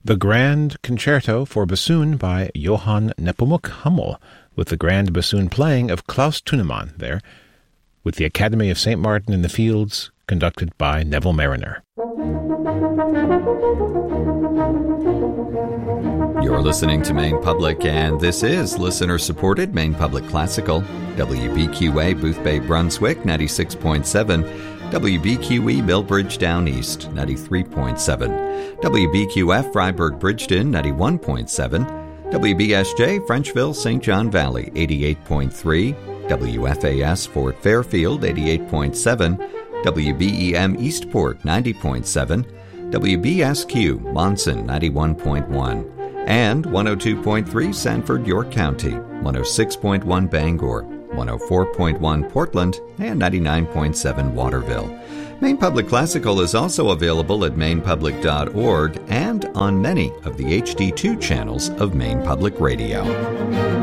The Grand Concerto for Bassoon by Johann Nepomuk Hummel, with the grand bassoon playing of Klaus Thunemann there, with the Academy of St. Martin in the Fields, conducted by Neville Mariner. You're listening to Maine Public, and this is listener-supported Maine Public Classical. WBQA Booth Bay, Brunswick, 96.7. WBQE Millbridge Down East, 93.7. WBQF Freiburg Bridgeton, 91.7. WBSJ Frenchville St. John Valley, 88.3. WFAS Fort Fairfield, 88.7. WBEM Eastport, 90.7. WBSQ Monson, 91.1. And 102.3 Sanford, York County, 106.1 Bangor, 104.1 Portland, and 99.7 Waterville. Maine Public Classical is also available at mainepublic.org and on many of the HD2 channels of Maine Public Radio.